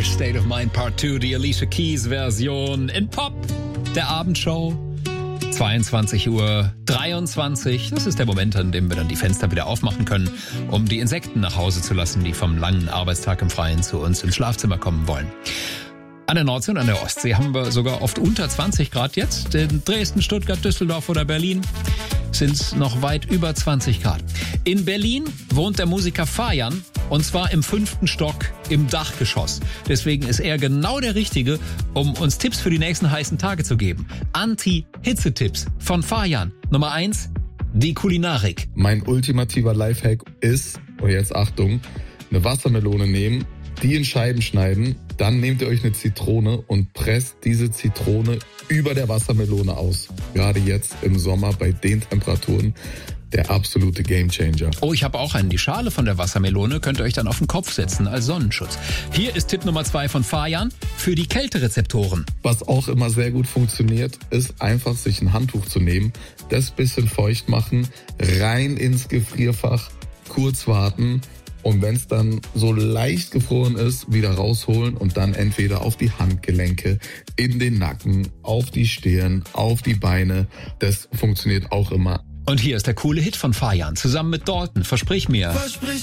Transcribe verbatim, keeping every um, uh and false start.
State of Mind Part zwei, die Alicia Keys Version in Pop der Abendshow. zweiundzwanzig Uhr dreiundzwanzig. Das ist der Moment, an dem wir dann die Fenster wieder aufmachen können, um die Insekten nach Hause zu lassen, die vom langen Arbeitstag im Freien zu uns ins Schlafzimmer kommen wollen. An der Nordsee und an der Ostsee haben wir sogar oft unter zwanzig Grad jetzt. In Dresden, Stuttgart, Düsseldorf oder Berlin sind es noch weit über zwanzig Grad. In Berlin wohnt der Musiker Fajan und zwar im fünften Stock im Dachgeschoss. Deswegen ist er genau der Richtige, um uns Tipps für die nächsten heißen Tage zu geben. Anti-Hitze-Tipps von Fajan. Nummer eins, die Kulinarik. Mein ultimativer Lifehack ist, und jetzt Achtung, eine Wassermelone nehmen, die in Scheiben schneiden, dann nehmt ihr euch eine Zitrone und presst diese Zitrone über der Wassermelone aus. Gerade jetzt im Sommer bei den Temperaturen der absolute Gamechanger. Oh, ich habe auch einen. Die Schale von der Wassermelone könnt ihr euch dann auf den Kopf setzen als Sonnenschutz. Hier ist Tipp Nummer zwei von Fajan für die Kälterezeptoren. Was auch immer sehr gut funktioniert, ist einfach sich ein Handtuch zu nehmen, das bisschen feucht machen, rein ins Gefrierfach, kurz warten. Und wenn es dann so leicht gefroren ist, wieder rausholen und dann entweder auf die Handgelenke, in den Nacken, auf die Stirn, auf die Beine. Das funktioniert auch immer. Und hier ist der coole Hit von Fajan zusammen mit Dalton. Versprich mir. Versprich